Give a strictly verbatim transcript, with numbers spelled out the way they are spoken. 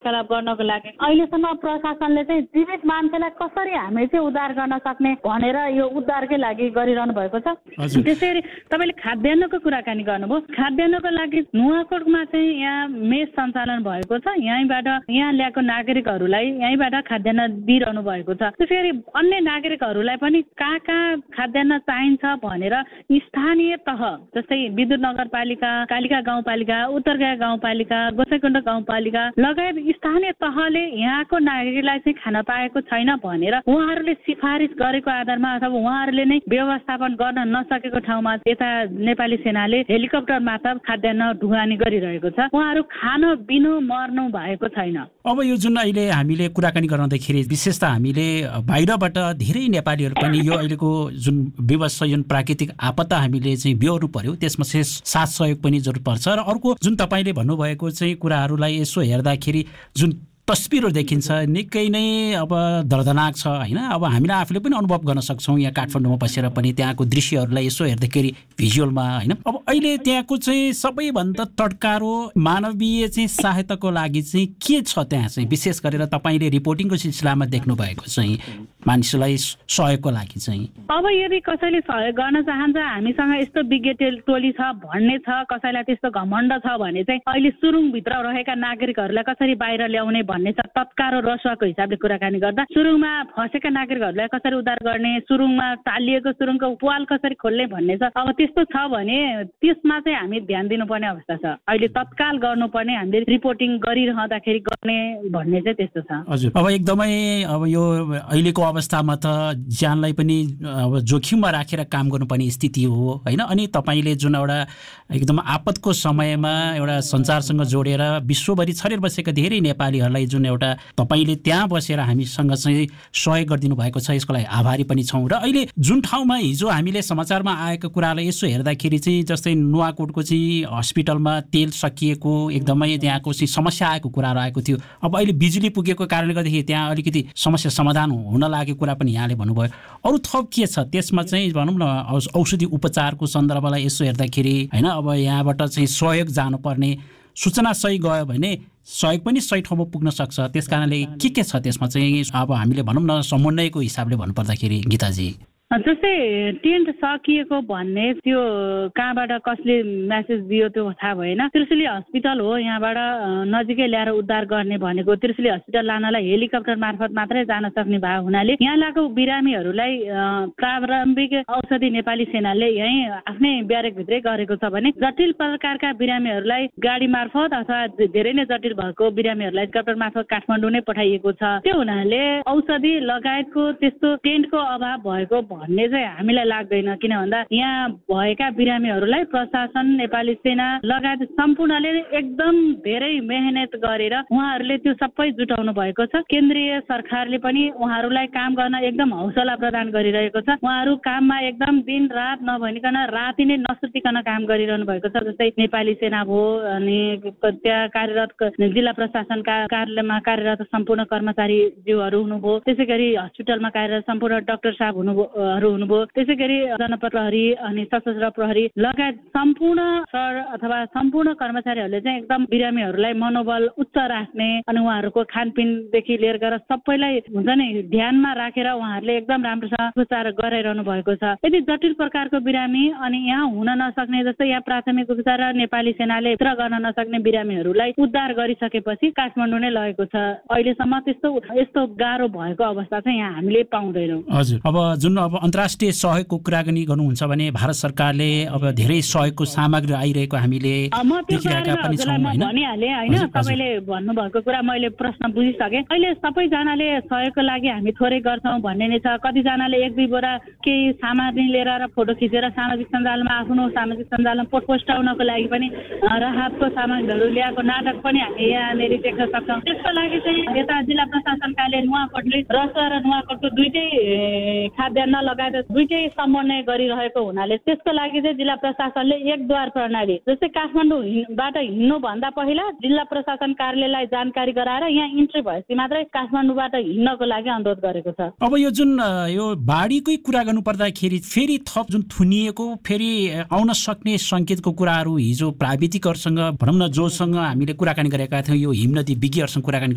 वार्तालाप गर्नको लागि अहिलेसम्म प्रशासनले चाहिँ जीवित मान्छेलाई कसरी हामी चाहिँ उद्धार गर्न सक्ने भनेर यो उद्धारकै लागि गरिरहनु भएको छ। त्यसैगरी तपाईँले खाद्यान्नको कुराकानी गर्नुभयो। खाद्यान्नको लागि नुवाकोटमा चाहिँ यहाँ मेस सञ्चालन भएको छ। यहीँबाट यहाँ ल्याएको नागरिकहरूलाई यहीँबाट खाद्यान्न दिइरहनु भएको छ। त्यसैगरी अन्य नागरिकहरूलाई पनि कहाँ कहाँ खाद्यान्न चाहिन्छ भनेर स्थानीय तह जस्तै विद्युत नगरपालिका, कालिका गाउँपालिका, उत्तरगाँ गाउँपालिका, गोसाइकुण्ड गाउँपालिका लगायत स्थानीय तहले यहाँको नागरिकलाई चाहिँ खान पाएको छैन भनेर उहाँहरूले सिफारिस गरेको आधारमा अथवा उहाँहरूले नै व्यवस्थापन गर्न नसकेको ठाउँमा यता नेपाली सेनाले हेलिकप्टर मार्फत खाद्यान्न ढुवानी गरिरहेको छ। उहाँहरू खान बिनु मर्नु भएको छैन। अब यो जुन अहिले हामीले कुराकानी गर्दाखेरि विशेष त हामीले बाहिरबाट धेरै नेपालीहरू पनि यो अहिलेको जुन विवश जुन प्राकृतिक आपदा हामीले चाहिँ बेहोर्नु पर्यो त्यसमा चाहिँ साथ सहयोग पनि जरुरत पर्छ। र अर्को जुन तपाईँले भन्नुभएको चाहिँ कुराहरूलाई यसो हेर्दाखेरि जुन तस्बिरहरू देखिन्छ निकै नै अब दर्दनाक छ होइन। अब हामीले आफूले पनि अनुभव गर्न सक्छौँ यहाँ काठमाडौँमा बसेर पनि त्यहाँको दृश्यहरूलाई यसो हेर्दाखेरि भिजुअलमा होइन। अब अहिले त्यहाँको चाहिँ सबैभन्दा तड्कारो मानवीय चाहिँ सहायताको लागि चाहिँ के छ त्यहाँ चाहिँ विशेष गरेर तपाईँले रिपोर्टिङको सिलसिलामा देख्नु भएको चाहिँ मानिसलाई सहयोगको लागि चाहिँ? अब यदि कसैले सहयोग गर्न चाहन्छ हामीसँग यस्तो विज्ञ टोली छ भन्ने छ, कसैलाई त्यस्तो घमण्ड छ भने चाहिँ अहिले सुरुङभित्र रहेका नागरिकहरूलाई कसरी बाहिर ल्याउने भन्ने छ। तत्काल रसुवाको हिसाबले कुराकानी गर्दा सुरुङमा फँसेका नागरिकहरूलाई कसरी उद्धार गर्ने, सुरुङमा टालिएको सुरुङको पुवाल कसरी खोल्ने भन्ने छ। अब त्यस्तो छ भने त्यसमा चाहिँ हामी ध्यान दिनुपर्ने अवस्था छ। अहिले तत्काल गर्नुपर्ने हामीले रिपोर्टिङ गरिरहँदाखेरि गर्ने भन्ने चाहिँ त्यस्तो छ। हजुर, अब एकदमै अब यो अहिलेको अवस्थामा त ज्यानलाई पनि अब जोखिममा राखेर काम गर्नुपर्ने स्थिति हो होइन। अनि तपाईँले जुन एउटा एकदम आपतको समयमा एउटा सञ्चारसँग जोडेर विश्वभरि छरेर बसेका धेरै नेपालीहरूलाई जुन एउटा तपाईँले त्यहाँ बसेर हामीसँग चाहिँ सहयोग गरिदिनु भएको छ यसको लागि आभारी पनि छौँ। र अहिले जुन ठाउँमा हिजो हामीले समाचारमा आएको कुरालाई यसो हेर्दाखेरि चाहिँ जस्तै नुवाकोटको चाहिँ हस्पिटलमा तेल सकिएको एकदमै त्यहाँको चाहिँ समस्या आएको कुराहरू आएको थियो। अब अहिले बिजुली पुगेको कारणले गर्दाखेरि त्यहाँ अलिकति समस्या समाधान हुन लागेको कुरा पनि यहाँले भन्नुभयो। अरू थप के छ त्यसमा चाहिँ भनौँ न औषधि उपचारको सन्दर्भलाई यसो हेर्दाखेरि होइन अब यहाँबाट चाहिँ सहयोग जानुपर्ने सूचना सही गयो भने सहयोग पनि सही ठाउँमा पुग्न सक्छ। त्यस कारणले के के छ त्यसमा चाहिँ अब हामीले भनौँ न समन्वयको हिसाबले भन्नुपर्दाखेरि गीताजी? जस्तै टेन्ट सकिएको भन्ने त्यो कहाँबाट कसले म्यासेज दियो त्यो थाहा भएन। त्रिशुली हस्पिटल हो यहाँबाट नजिकै ल्याएर उद्धार गर्ने भनेको। त्रिशुली हस्पिटल लानलाई हेलिकप्टर मार्फत मात्रै जान सक्ने भएको हुनाले यहाँ लागेको बिरामीहरूलाई प्रारम्भिक औषधि नेपाली सेनाले यहीँ आफ्नै ब्यारेकभित्रै गरेको छ भने जटिल प्रकारका बिरामीहरूलाई गाडी मार्फत अथवा धेरै नै जटिल भएको बिरामीहरूलाई हेलिकप्टर मार्फत काठमाडौँ नै पठाइएको छ। त्यो हुनाले औषधि लगायतको त्यस्तो टेन्टको अभाव भएको भन्ने चाहिँ हामीलाई लाग्दैन। किन भन्दा यहाँ भएका बिरामीहरूलाई प्रशासन, नेपाली सेना लगायत सम्पूर्णले एकदम धेरै मेहनत गरेर उहाँहरूले त्यो सबै जुटाउनु भएको छ। केन्द्रीय सरकारले पनि उहाँहरूलाई काम गर्न एकदम हौसला प्रदान गरिरहेको छ। उहाँहरू काममा एकदम दिन रात नभनिकन राति नै नसुतिकन काम गरिरहनु भएको छ। जस्तै नेपाली सेना भयो अनि त्यहाँ कार्यरत जिल्ला प्रशासनका कार्यालयमा कार्यरत सम्पूर्ण कर्मचारीज्यूहरू हुनुभयो, त्यसै गरी हस्पिटलमा कार्यरत सम्पूर्ण डाक्टर साहब हुनुभयो हुनुभयो त्यसै गरी जनपद प्रहरी अनि सशस्त्र प्रहरी लगायत सम्पूर्ण सर अथवा सम्पूर्ण कर्मचारीहरूले चाहिँ एकदम बिरामीहरूलाई मनोबल उच्च राख्ने अनि उहाँहरूको खानपिनदेखि लिएर गएर सबैलाई हुन्छ नि ध्यानमा राखेर उहाँहरूले एकदम राम्रोसँग उपचार गराइरहनु भएको छ। यदि जटिल प्रकारको बिरामी अनि यहाँ हुन नसक्ने जस्तै यहाँ प्राथमिक उपचार र नेपाली सेनाले भित्र गर्न नसक्ने बिरामीहरूलाई उद्धार गरिसकेपछि काठमाडौँ नै लगेको छ। अहिलेसम्म त्यस्तो यस्तो गाह्रो भएको अवस्था चाहिँ यहाँ हामीले पाउँदैनौँ। हजुर, अब जुन अब अन्तर्राष्ट्रिय सहयोगको कुराकानी गर्नुहुन्छ भने भारत सरकारले अब धेरै सहयोगको सामग्री आइरहेको हामीले देखिरहेका पनि छौँ होइन। भनिहालेँ होइन, तपाईँले भन्नुभएको कुरा मैले प्रश्न बुझिसकेँ। अहिले सबैजनाले सहयोगको लागि हामी थोरै गर्छौँ भन्ने नै छ। कतिजनाले एक दुई बोरा केही सामग्री लिएर र फोटो खिचेर सामाजिक सञ्जालमा आफ्नो सामाजिक सञ्जालमा पोस्टाउनको लागि पनि राहतको सामग्रीहरू ल्याएको नाटक पनि हामी यहाँनिर देख्न सक्छौँ। त्यसको लागि चाहिँ यता जिल्ला प्रशासनकाले नुवाकोटले रसुवा र नुवाकोटको दुइटै खाद्यान्न लगायत दुइटै समन्वय गरिरहेको हुनाले त्यसको लागि चाहिँ जिल्ला प्रशासनले एकद्वार प्रणाली जस्तै काठमाडौँबाट हिँड्नुभन्दा पहिला जिल्ला प्रशासन कार्यालयलाई जानकारी गराएर यहाँ इन्ट्री भएपछि मात्रै काठमाडौँबाट हिँड्नको लागि अनुरोध गरेको छ। अब यो जुन यो बाढीकै कुरा गर्नु पर्दाखेरि फेरि थप जुन थुनिएको फेरि आउन सक्ने सङ्केतको कुराहरू हिजो प्राविधिकहरूसँग भनौँ न जोसँग हामीले कुराकानी गरेका थियौँ, यो हिमनदी विज्ञहरूसँग कुराकानी